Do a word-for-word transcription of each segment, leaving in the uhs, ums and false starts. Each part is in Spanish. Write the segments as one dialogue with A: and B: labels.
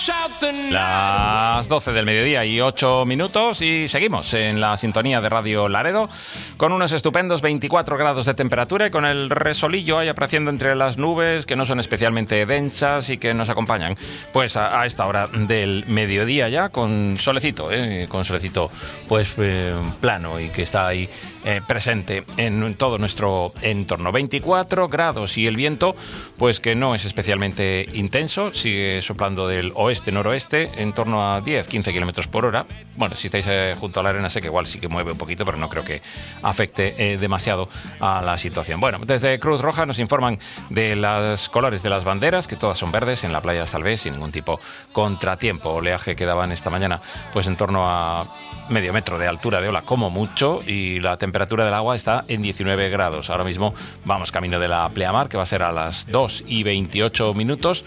A: Las doce del mediodía y ocho minutos y seguimos en la sintonía de Radio Laredo con unos estupendos veinticuatro grados de temperatura y con el resolillo ahí apareciendo entre las nubes que no son especialmente densas y que nos acompañan pues a, a esta hora del mediodía ya con solecito, ¿eh? con solecito pues eh, plano y que está ahí eh, presente en todo nuestro entorno. veinticuatro grados y el viento pues que no es especialmente intenso, sigue soplando del oeste-noroeste en torno a diez a quince kilómetros por hora. Bueno, si estáis eh, junto a la arena seca igual sí que mueve un poquito, pero no creo que afecte eh, demasiado a la situación. Bueno, desde Cruz Roja nos informan de los colores de las banderas, que todas son verdes en la playa de Salvé sin ningún tipo contratiempo. Oleaje que daban esta mañana pues en torno a medio metro de altura de ola como mucho y la temperatura del agua está en diecinueve grados. Ahora mismo vamos camino de la pleamar, que va a ser a las dos y veintiocho minutos,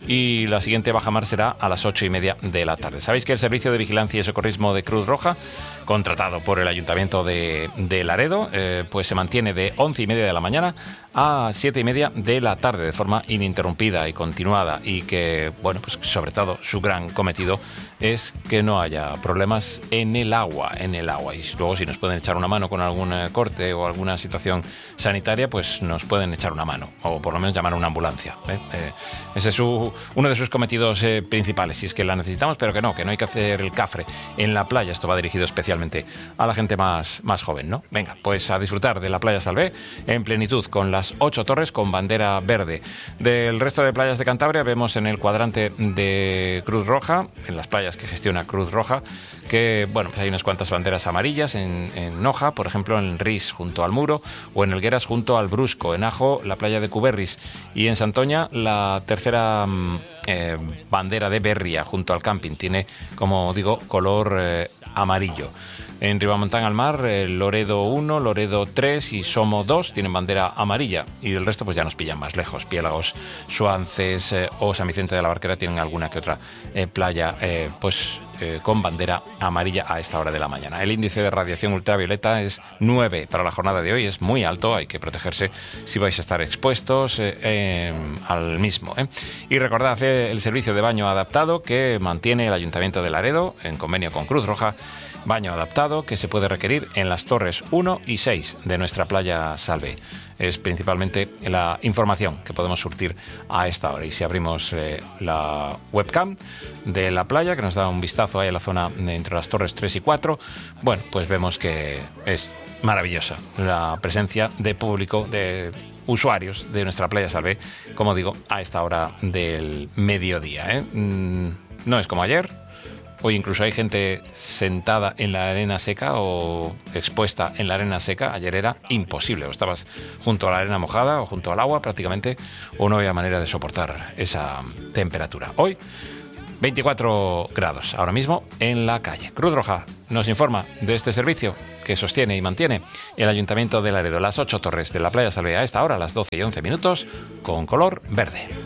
A: y la siguiente bajamar será a las ocho y media de la tarde. Sabéis que el Servicio de Vigilancia y Socorrismo de Cruz Roja, contratado por el Ayuntamiento de, de Laredo, eh, pues se mantiene de once y media de la mañana a siete y media de la tarde de forma ininterrumpida y continuada, y que, bueno, pues sobre todo su gran cometido es que no haya problemas en el agua, en el agua. Y luego si nos pueden echar una mano con algún corte o alguna situación sanitaria, pues nos pueden echar una mano, o por lo menos llamar a una ambulancia, ¿eh? Eh, ese es su, uno de sus cometidos eh, principales, si es que la necesitamos, pero que no, que no hay que hacer el cafre en la playa. Esto va dirigido especialmente a la gente más, más joven, ¿no? Venga, pues a disfrutar de la playa Salvé en plenitud, con las ocho torres con bandera verde. Del resto de playas de Cantabria vemos en el cuadrante de Cruz Roja, en las playas que gestiona Cruz Roja, que bueno, pues hay unas cuantas banderas amarillas en, en Noja, por ejemplo en Ris junto al Muro, o en Elgueras junto al Brusco, en Ajo la playa de Cuberris, y en Santoña la tercera eh, bandera de Berria junto al camping tiene, como digo, color eh, amarillo. En Ribamontán al Mar, eh, Loredo uno, Loredo tres y Somo dos tienen bandera amarilla, y el resto pues ya nos pillan más lejos. Piélagos, Suances eh, o San Vicente de la Barquera tienen alguna que otra eh, playa eh, pues eh, con bandera amarilla a esta hora de la mañana. El índice de radiación ultravioleta es nueve para la jornada de hoy, es muy alto, hay que protegerse si vais a estar expuestos eh, eh, al mismo. Eh. Y recordad eh, el servicio de baño adaptado que mantiene el Ayuntamiento de Laredo en convenio con Cruz Roja. Baño adaptado que se puede requerir en las torres uno y seis de nuestra playa Salvé. Es principalmente la información que podemos surtir a esta hora. Y si abrimos eh, la webcam de la playa, que nos da un vistazo ahí a la zona entre las torres tres y cuatro, bueno, pues vemos que es maravillosa la presencia de público, de usuarios de nuestra playa Salvé, como digo, a esta hora del mediodía, ¿eh? Mm, no es como ayer. Hoy incluso hay gente sentada en la arena seca o expuesta en la arena seca. Ayer era imposible, o estabas junto a la arena mojada o junto al agua prácticamente, o no había manera de soportar esa temperatura. Hoy veinticuatro grados ahora mismo en la calle. Cruz Roja nos informa de este servicio que sostiene y mantiene el Ayuntamiento de Laredo. Las ocho torres de la playa Salvé a esta hora, a las doce y once minutos, con color verde.